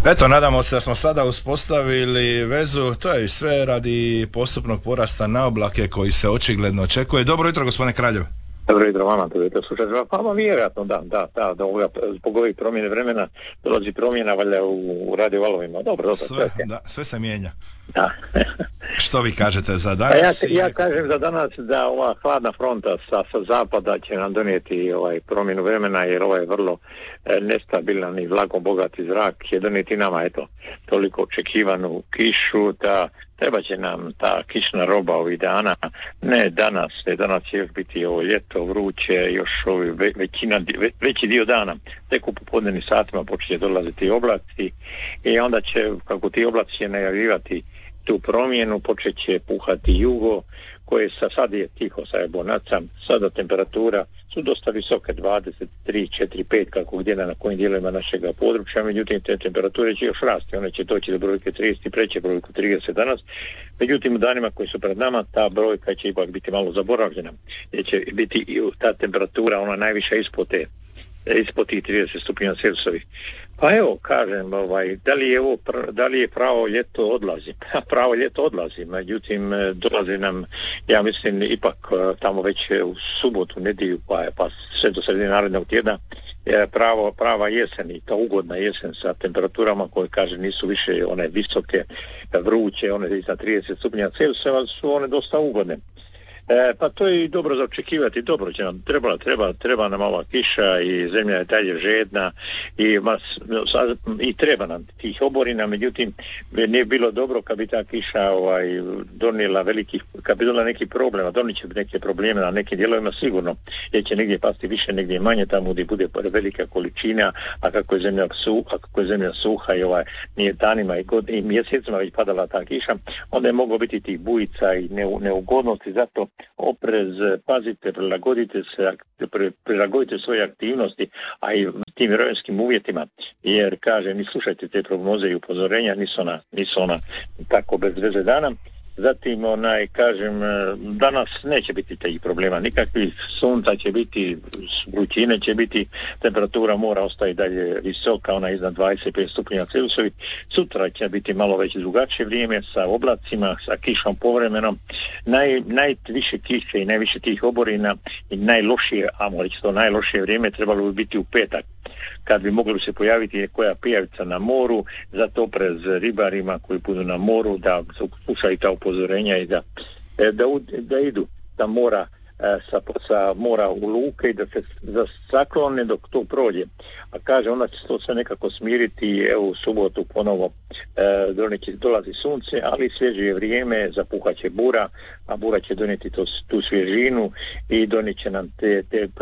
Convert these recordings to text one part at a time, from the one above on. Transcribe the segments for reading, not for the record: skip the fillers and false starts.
Eto, nadamo se da smo sada uspostavili vezu, to je sve radi postupnog porasta na oblake koji se očigledno očekuje. Dobro jutro, gospodine Kraljev. Dobro jutro vama, to je to slušati. Pa vjerojatno, da, zbog ovih promjene vremena dolazi promjena valjda u radiovalovima. Dobro, sve, da, sve se mijenja. Da. Što vi kažete za danas? Ja kažem za danas da ova hladna fronta sa zapada će nam donijeti promjenu vremena, jer ovaj vrlo nestabilan i vlakom bogati zrak će donijeti nama toliko očekivanu kišu, da treba će nam ta kišna roba ovih dana, ne danas će još biti ovo ljeto, vruće, još veći dio dana, tek u popodnevnim satima počinje dolaziti oblaci i onda će, kako ti oblaci će najavljivati tu promjenu, počet će puhati jugo, koje sad je tiho, sad je bonaca, sada temperatura su dosta visoke, 23, 4, 5, kako gdje na kojim dijelovima našega područja, međutim te temperature će još rasti, one će doći do brojke 30, preće brojku 30 danas, međutim u danima koji su pred nama ta brojka će ipak biti malo zaboravljena, jer će biti ta temperatura ona najviša ispod tih 30 stupnjeva Celzijevih. Pa evo, kažem, da li je pravo ljeto odlazi? Pravo ljeto odlazi, međutim, dolazi nam, ja mislim, ipak tamo već u subotu, nedjelju, pa sve do sredine narednog tjedna, prava jesen i ta ugodna jesen sa temperaturama koje, kažem, nisu više one visoke, vruće, one iznad 30 stupnjeva Celzijeva, su one dosta ugodne. Pa to je i dobro za očekivati, dobro će nam, treba nam ova kiša i zemlja je dalje žedna i treba nam tih oborina, međutim nije bilo dobro kad bi ta kiša donijela kad bi donijela neki problem, a donijet će neke probleme na nekim dijelovima sigurno, jer će negdje pasti više, negdje manje, tamo gdje bude velika količina, a kako je zemlja suha i nije danima i mjesecima već padala ta kiša, onda je moglo biti tih bujica i neugodnosti, zato oprez, pazite, prilagodite svoje aktivnosti, a i tim vremenskim uvjetima, jer kažem, i slušajte te prognoze i upozorenja, nisu ona tako bez veze dana. Zatim, kažem, danas neće biti tih problema nikakvih, sunca će biti, vrućine će biti, temperatura mora ostaje dalje visoka, ona iznad 25 stupnjeva Celzijevih. Sutra će biti malo već drugačije vrijeme sa oblacima, sa kišom povremenom. Najviše kiše i najviše tih oborina i najlošije vrijeme trebalo bi biti u petak, kad bi mogli se pojaviti koja pijavica na moru, zato oprez ribarima koji budu na moru, da slušaju ta upozorenja i da idu da mora sa mora u luke i da se zaklone dok to prođe. A kaže, onda će se to sve nekako smiriti i evo u subotu ponovo dolazi sunce, ali svježije vrijeme, zapuhaće bura, a bura će donijeti tu svježinu i donijet će nam te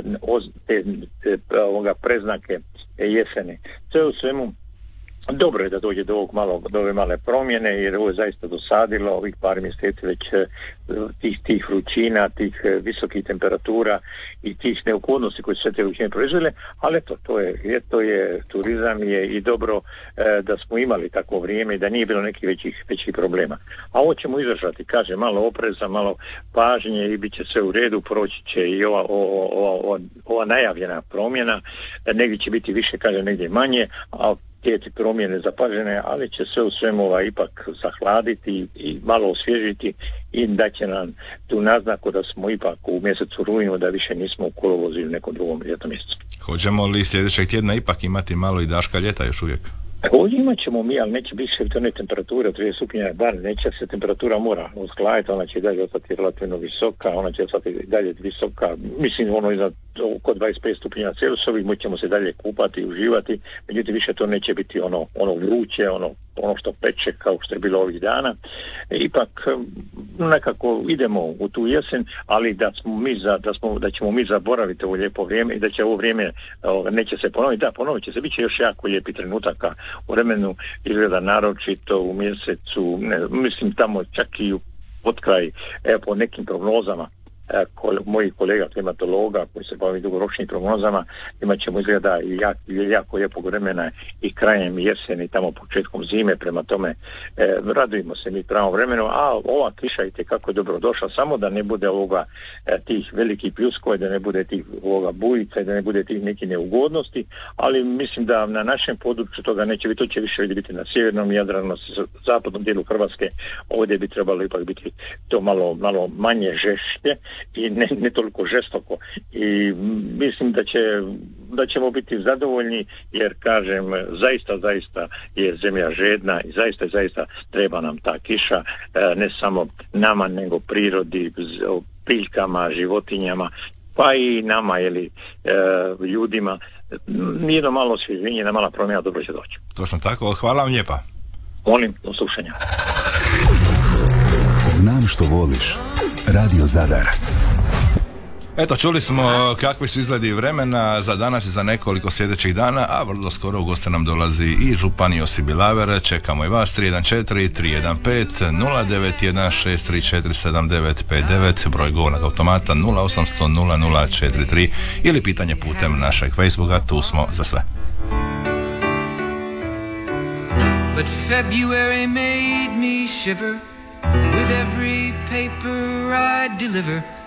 preznake jesene. Sve u svemu dobro je da dođe do ove male promjene, jer ovo je zaista dosadilo ovih par mjeseci već tih vrućina, tih visokih temperatura i tih neugodnosti koje su sve te vrućine proizvele, ali eto, to je turizam je i dobro da smo imali takvo vrijeme i da nije bilo nekih većih problema. A ovo ćemo izdržati, kaže, malo opreza, malo pažnje i bit će sve u redu, proći će i ova najavljena promjena, negdje će biti više, kaže, negdje manje, a te promjene zapažene, ali će sve u svemu ipak zahladiti i malo osvježiti i da će nam tu naznaku da smo ipak u mjesecu rujnu, da više nismo u kolovozu ili nekom drugom ljetnom mjesecu. Hoćemo li sljedećeg tjedna ipak imati malo i daška ljeta još uvijek? Ovdje imat ćemo mi, ali neće biti one temperature od 30 stupnjeva bar, neće se temperatura mora uskladiti, ona će dalje ostati relativno visoka, ona će ostati dalje visoka, mislim iznad oko 25 stupnjeva Celzijevih, moćemo se dalje kupati i uživati, međutim više to neće biti ono vruće, ono što peče kao što je bilo ovih dana. Ipak nekako idemo u tu jesen, ali da ćemo mi zaboraviti ovo lijepo vrijeme i da će ovo vrijeme neće se ponoviti. Da, ponovit će se, bit će još jako lijepi trenutaka u vremenu, izgleda naročito u mjesecu, mislim tamo čak i pod kraj, po nekim prognozama mojih kolega klimatologa koji se bavi dugoročnim prognozama, imat ćemo izgleda jako lijepog vremena i krajem jeseni, tamo početkom zime, prema tome radujemo se mi pravom vremenu, a ova kiša i tekako je dobro došla, samo da ne bude tih velikih pljuskova, da ne bude tih bujica i da ne bude tih nekih neugodnosti, ali mislim da na našem području toga neće biti, to će više biti na sjevernom Jadranu, na zapadnom dijelu Hrvatske, ovdje bi trebalo ipak biti to malo manje žešće i ne toliko žestoko, i mislim da ćemo biti zadovoljni, jer kažem, zaista je zemlja žedna i zaista treba nam ta kiša, ne samo nama nego prirodi, biljkama, životinjama, pa i nama, ljudima. Nijedno malo osvježenje, jedna mala promjena dobro će doći. Točno tako, hvala vam lijepa. Molim, do slušanja. Znam što voliš. Radio Zadar. Eto, čuli smo kakvi su izgledi vremena za danas i za nekoliko sljedećih dana, a vrlo skoro u goste nam dolazi i župan Josip Bilaver. Čekamo i vas, 314-315-091-634-7959, broj govornog automata 0800-0043 ili pitanje putem našeg Facebooka, tu smo za sve. But February made me shiver with every paper I deliver.